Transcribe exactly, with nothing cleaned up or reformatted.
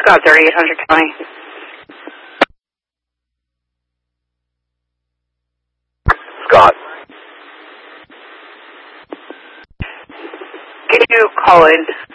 Scott, thirty-eight hundred twenty. Scott. Can you call in